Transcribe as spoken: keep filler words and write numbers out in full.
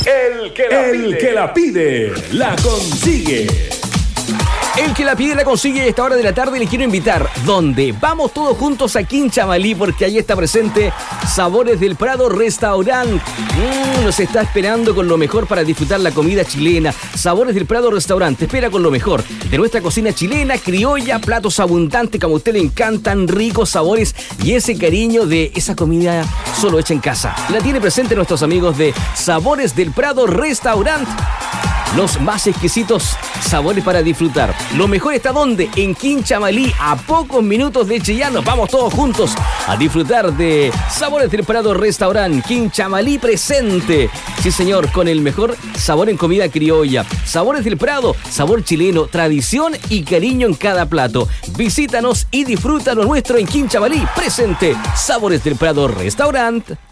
El que la El pide. que la pide, la consigue. El que la pide la consigue. A esta hora de la tarde le quiero invitar. ¿Dónde? Vamos todos juntos aquí en Chamalí, porque ahí está presente Sabores del Prado Restaurant. Mm, nos está esperando con lo mejor para disfrutar la comida chilena. Sabores del Prado Restaurant te espera con lo mejor de nuestra cocina chilena, criolla, platos abundantes como a usted le encantan, ricos sabores y ese cariño de esa comida solo hecha en casa. La tiene presente nuestros amigos de Sabores del Prado Restaurant. Los más exquisitos sabores para disfrutar. Lo mejor está ¿dónde? En Quinchamalí, a pocos minutos de Chillán. Nos vamos todos juntos a disfrutar de Sabores del Prado Restaurant. Quinchamalí presente. Sí, señor, con el mejor sabor en comida criolla. Sabores del Prado, sabor chileno, tradición y cariño en cada plato. Visítanos y disfruta lo nuestro en Quinchamalí presente. Sabores del Prado Restaurant.